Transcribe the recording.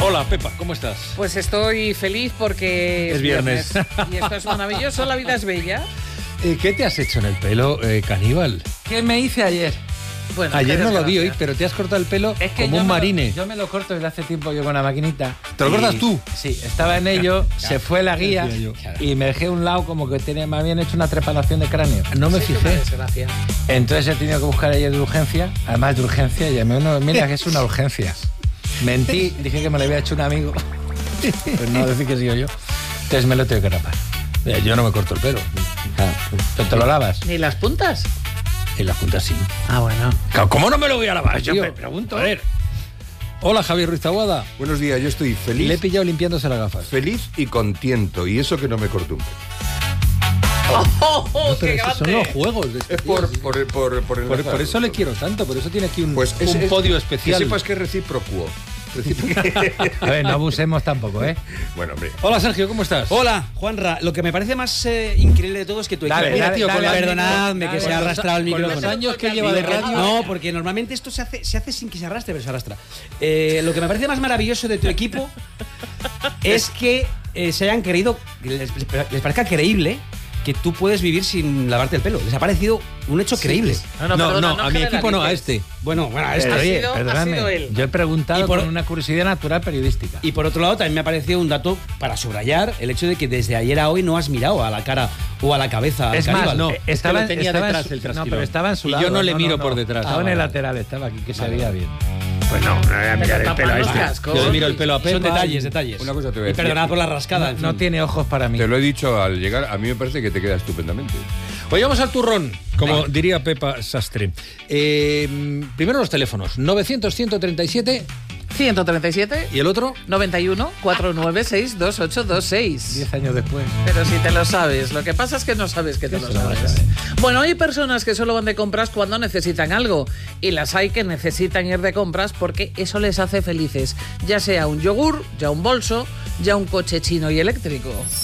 Hola, Pepa, ¿cómo estás? Pues estoy feliz porque es viernes. Y esto es maravilloso, la vida es bella. ¿Qué te has hecho en el pelo, caníbal? ¿Qué me hice ayer? Bueno, Ayer no lo vi hoy, pero te has cortado el pelo como un marine. Yo me lo corto desde hace tiempo yo con la maquinita. ¿Te lo cortas tú? Sí, estaba en ello, se fue la guía y me dejé un lado como que me habían hecho una trepanación de cráneo. No me fijé. Entonces he tenido que buscar ayer de urgencia, además de urgencia, y llamé uno, mira que es una urgencia. Mentí, dije que me lo había hecho un amigo, pues no decir que he sido yo. Entonces me lo tengo que rapar. Yo no me corto el pelo. ¿Pero te lo lavas? ¿Ni las puntas? En la punta sí. Ah, bueno. ¿Cómo no me lo voy a lavar? Yo tío? me pregunto. A ver. Hola, Javier Ruiz Taboada. Buenos días, yo estoy feliz. Le he pillado limpiándose las gafas. Feliz y contento, y eso que no me corto un pelo. No, pero esos son los juegos de este Es tío, por sí. el Por eso le quiero tanto, por eso tiene aquí un Pues podio especial. Que sepas que es recíproco. A ver, no abusemos tampoco, ¿eh? Bueno, hombre. Hola, Sergio, ¿cómo estás? Hola, Juanra. Lo que me parece más increíble de todo es que tu equipo... Dale, Mira, dale, tío, dale, perdonadme dale, que se ha dale, arrastrado el con micrófono. los años que lleva de radio. No, porque normalmente esto se hace sin que se arrastre, pero se arrastra. Lo que me parece más maravilloso de tu equipo es que se hayan querido... Les parezca creíble que tú puedes vivir sin lavarte el pelo. Les ha parecido un hecho creíble. No, a mi equipo no, a este. Bueno, a Pero, este. oye, ha sido perdóname, él. yo he preguntado Y por- con una curiosidad natural periodística. Y por otro lado, también me ha parecido un dato para subrayar el hecho de que desde ayer a hoy no has mirado a la cara o a la cabeza al Es más, caníbal. no, estaba, es que lo tenía estaba en detrás su- el trasquilón. No, pero estaba en su Y lado. yo no le miro por detrás. Estaba en el vale. lateral, estaba aquí, que se veía bien. Pues no voy a mirar el pelo a Los este. cascos. Yo le miro el pelo a Pepa. Son detalles. Una cosa te voy a Y decir. perdonad por la rascada. en No fin. tiene ojos para mí. Te lo he dicho al llegar, a mí me parece que te queda estupendamente. Pues vamos al turrón, como diría Pepa Sastre. Primero los teléfonos, 900-137 137 y el otro... 91 496 2826. 10 años después. Pero si te lo sabes, lo que pasa es que no sabes que te lo sabes. Bueno, hay personas que solo van de compras cuando necesitan algo y las hay que necesitan ir de compras porque eso les hace felices, ya sea un yogur, ya un bolso, ya un coche chino y eléctrico.